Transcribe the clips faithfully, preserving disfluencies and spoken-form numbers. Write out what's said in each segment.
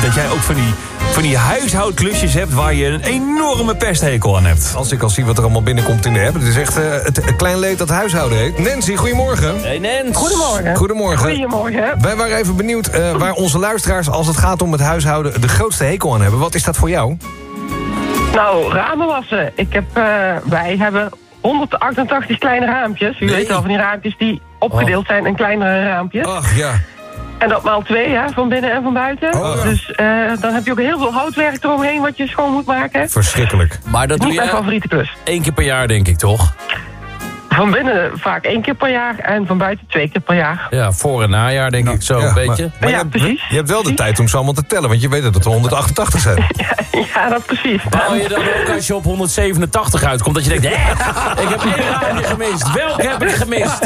dat jij ook van die, van die huishoudklusjes hebt waar je een enorme pesthekel aan hebt. Als ik al zie wat er allemaal binnenkomt in de app. Het is echt uh, het, het klein leed dat huishouden heet. Nancy, goedemorgen. Hey Nens. Goedemorgen. Goedemorgen. Goedemorgen. Wij waren even benieuwd uh, waar onze luisteraars als het gaat om het huishouden de grootste hekel aan hebben. Wat is dat voor jou? Nou, ramen wassen. Ik heb, uh, wij hebben honderdachtentachtig kleine raampjes. U Nee. weet wel, van die raampjes die opgedeeld zijn in kleinere raampjes. Ach ja. En dat maal twee, hè, van binnen en van buiten. Oh. Dus uh, dan heb je ook heel veel houtwerk eromheen wat je schoon moet maken. Verschrikkelijk. Maar dat doe Niet mijn je favoriete klus. één keer per jaar, denk ik, toch? Van binnen vaak één keer per jaar en van buiten twee keer per jaar. Ja, voor- en najaar, denk ik zo, Ja, een beetje. Maar, maar Ja, je, hebt, precies. je hebt wel de Precies. tijd om ze allemaal te tellen. Want je weet dat het er honderdachtentachtig zijn. Ja, dat precies. Bouw je dan ook als je op honderdzevenentachtig uitkomt, dat je denkt, hé, ik heb één raampje gemist. Welke heb ik gemist?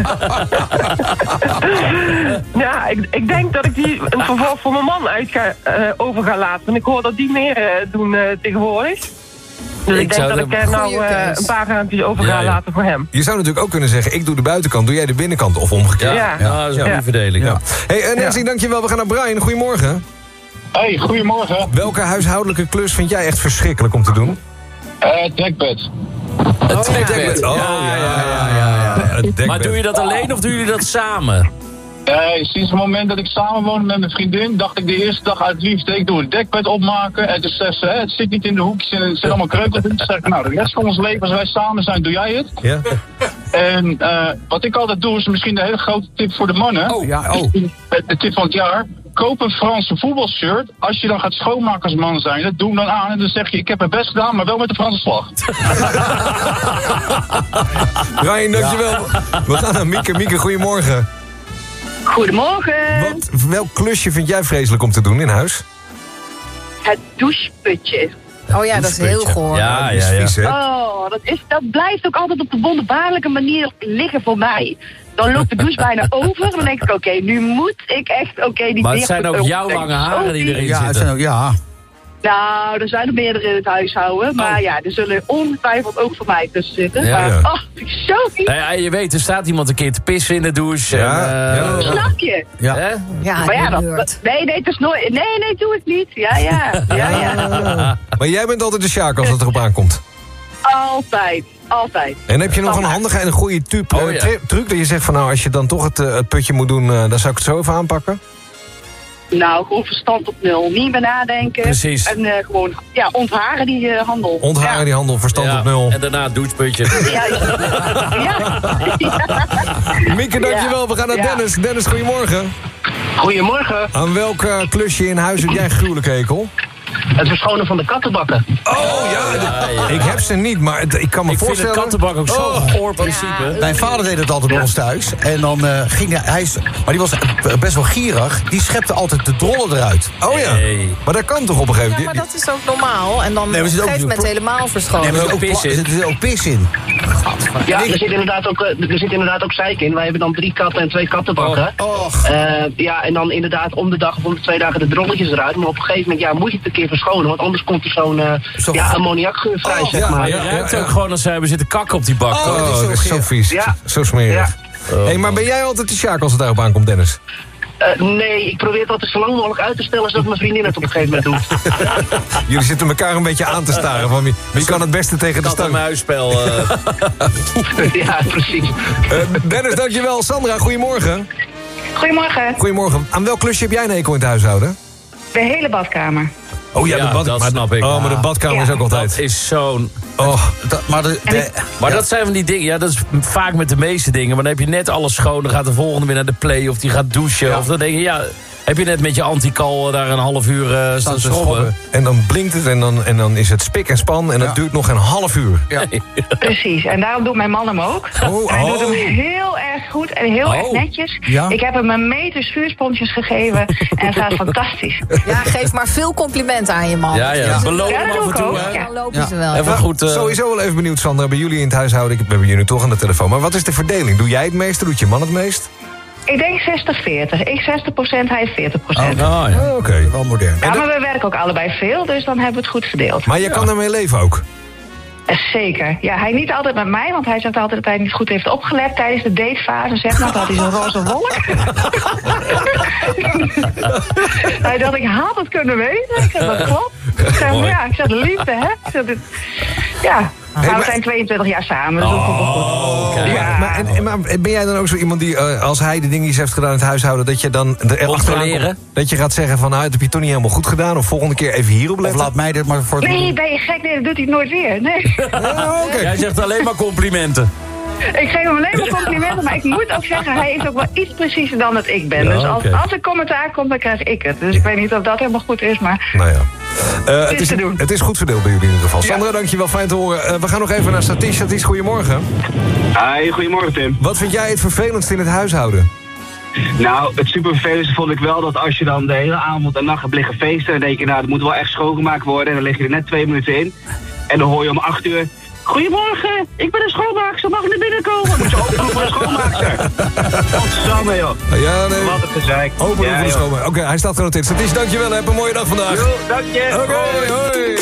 Ja, ik, ik denk dat ik die een vervolg voor mijn man uit ga, uh, over ga laten. Want ik hoor dat die meer uh, doen uh, tegenwoordig. Dus ik, Ik denk zou dat de- ik uh, nou Goeie uh, keus. een paar raampjes over ga Ja, ja. laten voor hem. Je zou natuurlijk ook kunnen zeggen, ik doe de buitenkant, doe jij de binnenkant. Of omgekeerd. Ja, Ja. ja, dat is een Ja. goede verdeling. Ja. Hey, uh, Nancy, Ja. dankjewel. We gaan naar Brian. Goedemorgen. Hey, goedemorgen. Welke huishoudelijke klus vind jij echt verschrikkelijk om te doen? Uh, dekbed. Het dekbed. Oh, ja, ja, ja, ja. Het dekbed. Maar doe je dat alleen of doen jullie dat samen? Hey, sinds het moment dat ik samenwoon met mijn vriendin, dacht ik de eerste dag uit liefde, ik doe het dekbed opmaken. En toen zegt ze, hè, het zit niet in de hoekjes en het zijn allemaal kreukels. Toen zeg ik, nou, de rest van ons leven, als wij samen zijn, doe jij het. Ja? En uh, wat ik altijd doe, is misschien een hele grote tip voor de mannen. Oh, ja, oh. De tip van het jaar. Koop een Franse voetbalshirt. Als je dan gaat schoonmaken als man zijn, dat doe hem dan aan. En dan zeg je, ik heb mijn best gedaan, maar wel met de Franse slag. Brian, dankjewel. We gaan naar Mieke. Mieke, goedemorgen. Goedemorgen. Wat, welk klusje vind jij vreselijk om te doen in huis? Het doucheputje. Oh ja, dat is heel goor. Ja, dat is ja, ja. vies, hè? Oh, dat, is, dat blijft ook altijd op de wonderbaarlijke manier liggen voor mij. Dan loopt de douche bijna over. Dan denk ik, oké, nu moet ik echt, oké, die Maar het dicht zijn ook open. jouw lange haren die erin Ja, het zitten. zijn ook, ja. Nou, er zijn er meerdere in het huishouden. Maar Oh. ja, er zullen ongetwijfeld ook voor mij tussen zitten. Ja, maar, ja. oh, vind ik zo vies. Nou ja, je weet, er staat iemand een keer te pissen in de douche. Ja, en, eh, ja. Snap je? Ja. Hè? Ja, Maar ja, dat dat, gebeurt. dat- nee, nee, het is nooit. Nee, nee, doe ik niet. Ja, ja. Ja, ja. Maar jij bent altijd de sjaak als het erop aankomt. Altijd. Altijd. En heb je nog een Standaard. handige en een goede tube, Oh, eh, ja. tri- truc dat je zegt van nou, als je dan toch het, eh, het putje moet doen, eh, dan zou ik het zo even aanpakken? Nou, gewoon verstand op nul. Niet meer nadenken. Precies. En uh, gewoon, ja, ontharen die uh, handel. Ontharen ja. die handel, verstand Ja, op nul. En daarna het doucheputje. Ja, ja. ja. Mieke, dankjewel. We gaan naar Ja. Dennis. Dennis, goedemorgen. Goedemorgen. Aan welk eh, klusje in huis heb jij een gruwelijke hekel? Het verschonen van de kattenbakken. Oh ja, ja. ik heb ze niet, maar het- ik kan me Ik vind voorstellen... het kattenbak ook zo'n Oh. goor principe. Mijn vader deed het altijd bij ons thuis. En dan uh, ging hij, hij... is- Maar die was eh, best wel gierig. Die schepte altijd de drollen eruit. Oh ja, Nee. maar dat kan toch op een gegeven Ja, moment? maar dat is ook normaal. En dan Nee, maar op er een zit ook gegeven moment pro- helemaal Nee, verschonen. maar er, ook zit ook pis pla- in. er zit ook pis in. Ja, er zit inderdaad ook, eh, er zit inderdaad ook zeik in. Wij hebben dan drie katten en twee kattenbakken. Och. Eh, ja, en dan inderdaad om de dag of om de twee dagen de drolletjes eruit. Maar op een gegeven moment ja, moet je het een keer verschonen. Want anders komt er zo'n eh, Zo- ja, ammoniakgeur vrij, Oh, zeg ja, maar. Maar je ruikt ook gewoon als ze hebben zitten kakken op die bak. Oh, toch? dat is zo, zo vies. Ja. Zo smerig. Hey, maar ben jij altijd de sjaak als het daarop aankomt, Dennis? Eh, nee, ik probeer het altijd zo lang mogelijk uit te stellen... zodat mijn vriendin het op een gegeven moment doet. Jullie zitten elkaar een beetje aan te staren. Van wie, wie kan het beste tegen de Kat en stang? muisspel. eh. Ja, precies. Eh, Dennis, dankjewel. Sandra, goedemorgen. Goedemorgen. Goedemorgen. Aan welk klusje heb jij een hekel in het huishouden? De hele badkamer. Oh ja, Ja, de bad, dat maar, snap ik. Oh, maar de Ja. badkamer Ja. is ook altijd. Dat is zo'n... Oh, Dat, maar de, de- Maar ja. dat zijn van die dingen, ja, dat is vaak met de meeste dingen. Maar dan heb je net alles schoon, dan gaat de volgende weer naar de play... of die gaat douchen, of dan denk je, ja... heb je net met je antikal daar een half uur uh, staan te schobben. En dan blinkt het en dan, en dan is het spik en span en dat Ja. duurt nog een half uur. Ja. Precies, en daarom doet mijn man hem ook. Oh, Hij doet oh. hem heel erg goed en heel Oh. erg netjes. Ja. Ik heb hem een meter schuursponsjes gegeven en het gaat fantastisch. Ja, geef maar veel complimenten aan je man. Ja, ja. Dus Beloon Ja, hem dat af doe en ik toe, ook, hè? ja. dan lopen Ja. ze wel. Even goed... eh, Sowieso wel even benieuwd, Sandra, bij jullie in het huishouden. Ik we hebben jullie toch aan de telefoon. Maar wat is de verdeling? Doe jij het meeste? Doet je man het meest? Ik denk zestig veertig. Ik zestig procent, hij veertig procent. Oh, ja. Oh, Oké. Wel modern. Ja, maar we werken ook allebei veel, dus dan hebben we het goed verdeeld. Maar je kan ermee leven ook. Zeker. Ja, hij niet altijd met mij, want hij zegt altijd dat hij niet goed heeft opgelet tijdens de datefase. Zeg maar, dat had hij zo'n roze wolk. Hij dacht, ik had het kunnen weten. Ik zeg, dat klopt. Ik zeg, maar ja, ik zeg, liefde, hè? Ik zeg, dit, ja. Hey, maar we zijn tweeëntwintig jaar samen. Dus Oh, dat ja. Maar, en, en, maar ben jij dan ook zo iemand die, uh, als hij de dingetjes heeft gedaan in het huishouden, dat je dan er achteraan komt, dat je gaat zeggen van, nou, dat heb je toch niet helemaal goed gedaan, of volgende keer even hierop letten? Of laat mij dit maar voor het... Nee, ben je gek? Nee, dat doet hij nooit weer. Nee. Oh, okay. Jij zegt alleen maar complimenten. Ik geef hem alleen maar complimenten, maar ik moet ook zeggen, hij is ook wel iets preciezer dan dat ik ben. Ja, dus als, okay. als er commentaar komt, dan krijg ik het. Dus ik weet niet of dat helemaal goed is, maar... Nou ja. Uh, het, is is, te doen. het is goed verdeeld bij jullie in ieder geval. Ja. Sandra, dankjewel, fijn te horen. Uh, we gaan nog even naar Satish. Satish, goedemorgen. Hi, goedemorgen Tim. Wat vind jij het vervelendst in het huishouden? Nou, het super vervelendste vond ik wel dat als je dan de hele avond en nacht hebt liggen feesten, dan denk je, nou, dat moet wel echt schoongemaakt worden. En dan lig je er net twee minuten in. En dan hoor je om acht uur... Goedemorgen, ik ben een schoonmaakster, mag ik naar binnen komen? Moet je oproepen voor een schoonmaakster? Godsamme, joh. Ja, nee. Wat een gezeik. Open ja, voor de schoonmaak. Oké, okay, hij staat genoteerd. Satish, dankjewel. Heb een mooie dag vandaag. Jo, dank je. Oké, okay, hoi.